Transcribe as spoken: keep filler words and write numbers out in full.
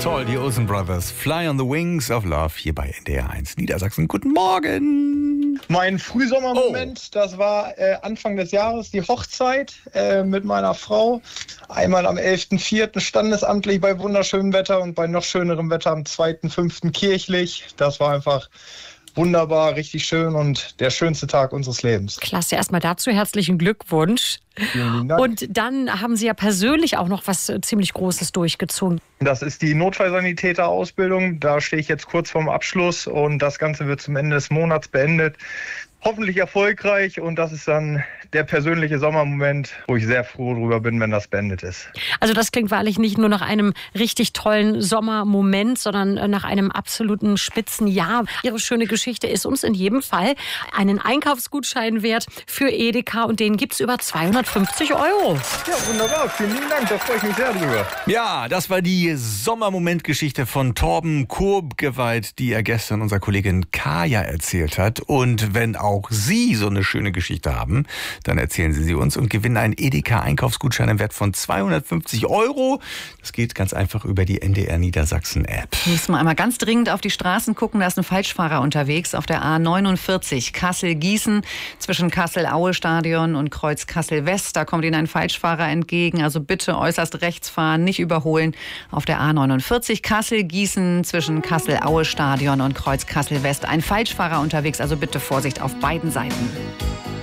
Toll, die Olsen Brothers. Fly on the Wings of Love hier bei N D R eins Niedersachsen. Guten Morgen. Mein Frühsommermoment, oh. das war äh, Anfang des Jahres, die Hochzeit äh, mit meiner Frau. Einmal am elften vierten standesamtlich bei wunderschönem Wetter und bei noch schönerem Wetter am zweiten fünften kirchlich. Das war einfach wunderbar, richtig schön und der schönste Tag unseres Lebens. Klasse, erstmal dazu herzlichen Glückwunsch. Vielen lieben Dank. Und dann haben Sie ja persönlich auch noch was ziemlich Großes durchgezogen. Das ist die Notfallsanitäter-Ausbildung. Da stehe ich jetzt kurz vorm Abschluss und das Ganze wird zum Ende des Monats beendet. Hoffentlich erfolgreich und das ist dann der persönliche Sommermoment, wo ich sehr froh drüber bin, wenn das beendet ist. Also das klingt wahrlich nicht nur nach einem richtig tollen Sommermoment, sondern nach einem absoluten Spitzenjahr. Ihre schöne Geschichte ist uns in jedem Fall einen Einkaufsgutschein wert für Edeka und den gibt's über zweihundertfünfzig Euro. Ja, wunderbar. Vielen lieben Dank, da freue ich mich sehr drüber. Ja, das war die Sommermomentgeschichte von Torben Kurbgeweiht, die er gestern unserer Kollegin Kaya erzählt hat. Und wenn auch Sie so eine schöne Geschichte haben, dann erzählen Sie sie uns und gewinnen einen Edeka-Einkaufsgutschein im Wert von zweihundertfünfzig Euro. Das geht ganz einfach über die N D R Niedersachsen-App. Müssen wir einmal ganz dringend auf die Straßen gucken. Da ist ein Falschfahrer unterwegs auf der A neunundvierzig Kassel-Gießen zwischen Kassel-Aue-Stadion und Kreuz Kassel-West. Da kommt Ihnen ein Falschfahrer entgegen. Also bitte äußerst rechts fahren, nicht überholen. Auf der A neunundvierzig Kassel-Gießen zwischen Kassel-Aue-Stadion und Kreuz Kassel-West. Ein Falschfahrer unterwegs. Also bitte Vorsicht auf beiden Seiten.